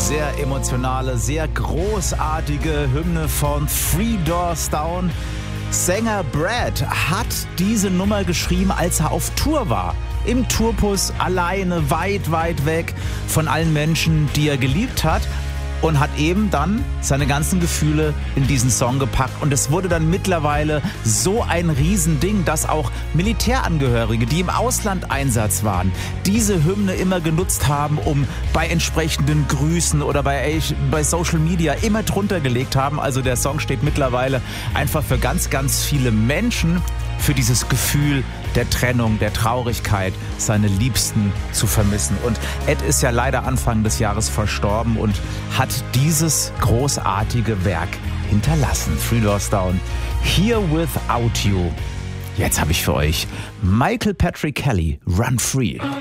Sehr emotionale, sehr großartige Hymne von Three Doors Down. Sänger Brad hat diese Nummer geschrieben, als er auf Tour war. Im Tourbus, alleine, weit, weit weg von allen Menschen, die er geliebt hat. Und hat eben dann seine ganzen Gefühle in diesen Song gepackt. Und es wurde dann mittlerweile so ein Riesending, dass auch Militärangehörige, die im Ausland Einsatz waren, diese Hymne immer genutzt haben, um bei entsprechenden Grüßen oder bei Social Media immer drunter gelegt haben. Also der Song steht mittlerweile einfach für ganz, ganz viele Menschen, für dieses Gefühl der Trennung, der Traurigkeit, seine Liebsten zu vermissen. Und Ed ist ja leider Anfang des Jahres verstorben und hat dieses großartige Werk hinterlassen. Three Doors Down, Here Without You. Jetzt habe ich für euch Michael Patrick Kelly, Run Free.